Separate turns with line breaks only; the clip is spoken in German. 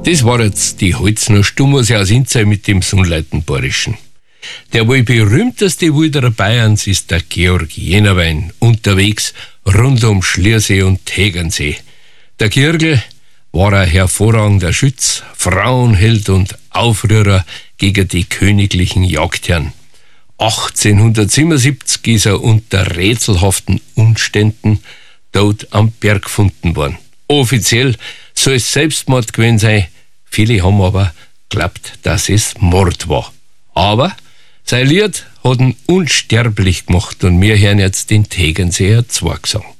Das war jetzt die Holzner Stummerse aus Inzell mit dem Sonnleitenborischen. Der wohl berühmteste Wilderer Bayerns ist der Georg Jenerwein, unterwegs rund um Schliersee und Tegernsee. Der Georgel war ein hervorragender Schütz, Frauenheld und Aufrührer gegen die königlichen Jagdherren. 1877 ist er unter rätselhaften Umständen tot am Berg gefunden worden. Offiziell soll es Selbstmord gewesen sein, viele haben aber geglaubt, dass es Mord war. Aber sein Lied hat ihn unsterblich gemacht und wir hören jetzt den Tegernseer Zwergsang.